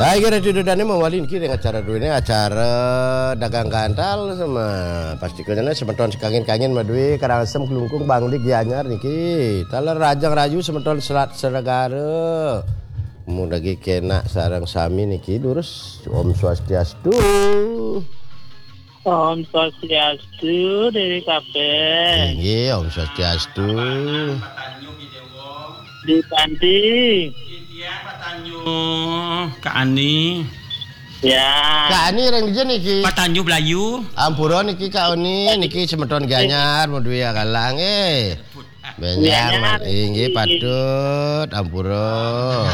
kira dudane mawali iki dengan acara duwe acara dagang gantal sama pastikannya semeton sekangin-kangin madui karangsem kelungkung banglik Gianyar niki. Taler rajang rayu semeton serat seragare. Mudagi kena sareng sami niki lurus Om Swastiastu. Om Swastiastu dari kabeh. Nggih, Om Swastiastu. Di Panti. Iya, Pak Tanyu. Kak Ani. Ya. Kak Ani reng dijen niki. Pak Tanyu Belayu. Ampura niki Kak Oni niki semeton Gianyar modui akalang Benyang nggih patut ampura.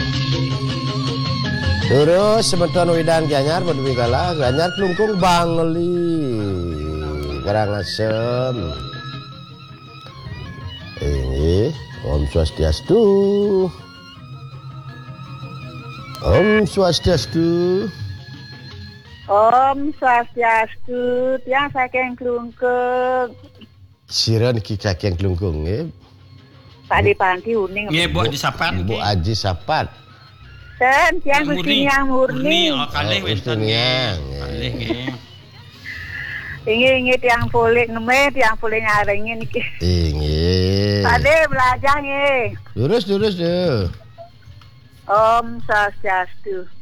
Terus semeton Widan Gianyar modui kalah Gianyar Klungkung Bangli. Karangasem. Nggih, Om Swastiastu. Om Swastiastu. Om Swastiastu, tiang saking Klungkung. Sira niki kakek Klungkung nggih. Pak di Panti uning. Nggih, Bu disapat. Bu Aji Sapat. Dan tiang Gusti Nyang Murni. Oh, kalih wonten nggih. Kalih nggih. Ingi tiang boleh neme, tiang boleh nyaringin niki. Nggih. Tadi belajar nggih. Lurus tuh. Om Swastiastu.